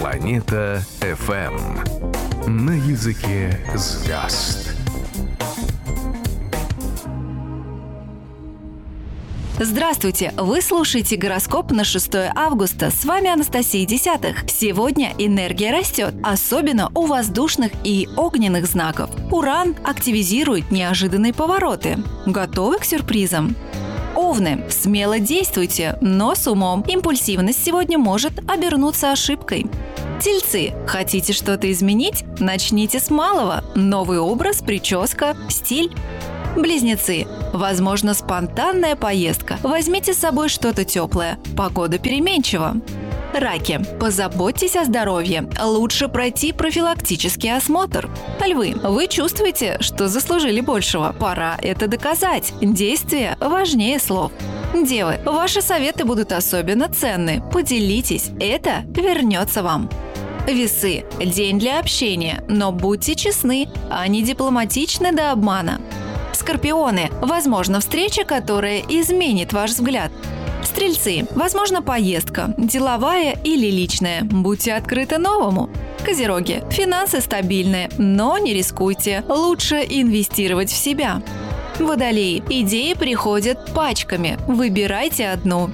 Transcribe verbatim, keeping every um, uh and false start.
Планета эф эм. На языке звезд. Здравствуйте! Вы слушаете гороскоп на шестое августа. С вами Анастасия Десятых. Сегодня энергия растет, особенно у воздушных и огненных знаков. Уран активизирует неожиданные повороты. Готовы к сюрпризам? Овны, смело действуйте, но с умом. Импульсивность сегодня может обернуться ошибкой. Тельцы, хотите что-то изменить? Начните с малого. Новый образ, прическа, стиль. Близнецы, возможно, спонтанная поездка. Возьмите с собой что-то теплое. Погода переменчива. Раки, позаботьтесь о здоровье. Лучше пройти профилактический осмотр. Львы, вы чувствуете, что заслужили большего. Пора это доказать. Действие важнее слов. Девы, ваши советы будут особенно ценны. Поделитесь, это вернется вам. Весы, день для общения, но будьте честны, а не дипломатичны до обмана. Скорпионы, возможно, встреча, которая изменит ваш взгляд. Стрельцы, возможно, поездка, деловая или личная. Будьте открыты новому. Козероги, финансы стабильные, но не рискуйте. Лучше инвестировать в себя. Водолеи, идеи приходят пачками. Выбирайте одну.